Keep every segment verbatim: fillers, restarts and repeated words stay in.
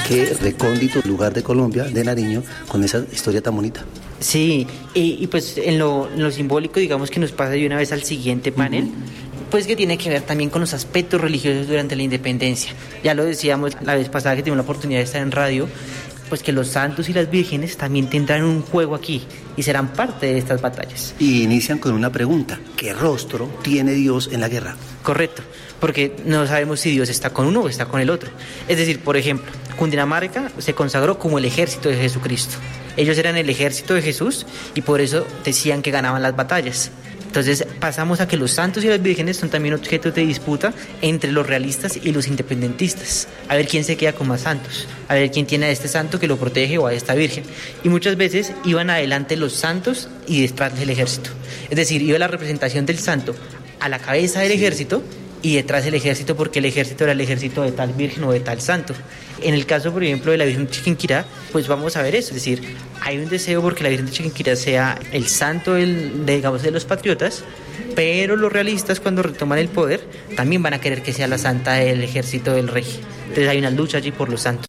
qué recóndito lugar de Colombia, de Nariño, con esa historia tan bonita. Sí, y, y pues en lo, en lo simbólico, digamos que nos pasa de una vez al siguiente panel, uh-huh. pues que tiene que ver también con los aspectos religiosos durante la independencia. Ya lo decíamos la vez pasada que tuvimos la oportunidad de estar en radio, pues que los santos y las vírgenes también tendrán un juego aquí y serán parte de estas batallas. Y inician con una pregunta: ¿qué rostro tiene Dios en la guerra? Correcto, porque no sabemos si Dios está con uno o está con el otro. Es decir, por ejemplo, Cundinamarca se consagró como el ejército de Jesucristo. Ellos eran el ejército de Jesús y por eso decían que ganaban las batallas. Entonces pasamos a que los santos y las vírgenes son también objetos de disputa entre los realistas y los independentistas. A ver quién se queda con más santos, a ver quién tiene a este santo que lo protege o a esta virgen. Y muchas veces iban adelante los santos y detrás del ejército. Es decir, iba la representación del santo a la cabeza del ejército y detrás del ejército, porque el ejército era el ejército de tal virgen o de tal santo. En el caso, por ejemplo, de la Virgen de Chiquinquirá, pues vamos a ver eso, es decir, hay un deseo porque la Virgen de Chiquinquirá sea el santo del, de, digamos, de los patriotas, pero los realistas, cuando retoman el poder, también van a querer que sea la santa del ejército del rey. Entonces hay una lucha allí por los santos.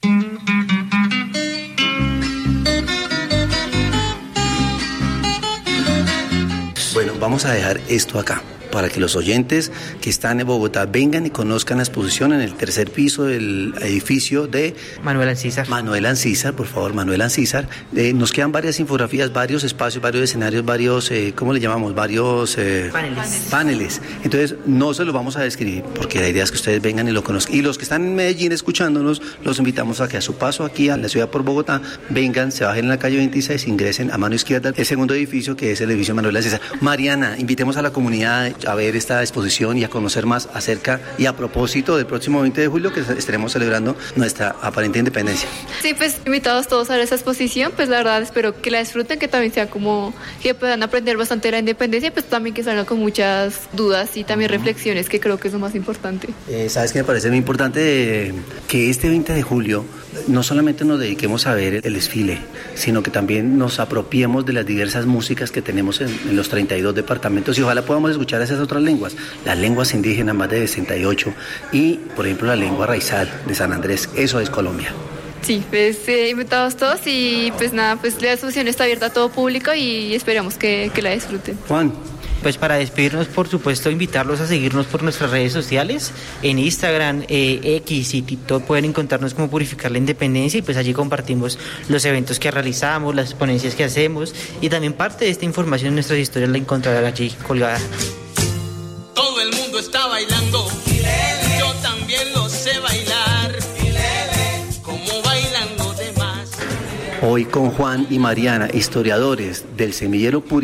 Bueno, vamos a dejar esto acá, para que los oyentes que están en Bogotá vengan y conozcan la exposición en el tercer piso del edificio de Manuel Ancísar. Manuel Ancísar, por favor, Manuel Ancísar. Eh, nos quedan varias infografías, varios espacios, varios escenarios, varios, eh, ¿cómo le llamamos? Varios eh, paneles. paneles. Entonces, no se los vamos a describir, porque la idea es que ustedes vengan y lo conozcan. Y los que están en Medellín escuchándonos, los invitamos a que a su paso aquí a la ciudad por Bogotá, vengan, se bajen en la calle veintiséis, ingresen a mano izquierda el segundo edificio, que es el edificio Manuel Ancísar. Mariana, invitemos a la comunidad a ver esta exposición y a conocer más acerca y a propósito del próximo veinte de julio, que estaremos celebrando nuestra aparente independencia. Sí, pues invitados todos a ver esa exposición, pues la verdad espero que la disfruten, que también sea como que puedan aprender bastante de la independencia, pues también que salgan con muchas dudas y también uh-huh. reflexiones, que creo que es lo más importante. Eh, ¿Sabes qué me parece muy importante? Eh, que este veinte de julio no solamente nos dediquemos a ver el desfile, sino que también nos apropiemos de las diversas músicas que tenemos en, en los treinta y dos departamentos y ojalá podamos escuchar esas otras lenguas, las lenguas indígenas más de sesenta y ocho y, por ejemplo, la lengua raizal de San Andrés. Eso es Colombia. Sí, pues eh, invitados todos y pues nada, pues la exposición está abierta a todo público y esperamos que, que la disfruten. Juan. Pues para despedirnos, por supuesto, invitarlos a seguirnos por nuestras redes sociales, en Instagram, eh, X y TikTok pueden encontrarnos como Purificar la Independencia y pues allí compartimos los eventos que realizamos, las ponencias que hacemos y también parte de esta información en nuestras historias la encontrarán allí colgada. Todo el mundo está bailando, yo también lo sé bailar, como bailan los demás. Hoy con Juan y Mariana, historiadores del Semillero Purificar.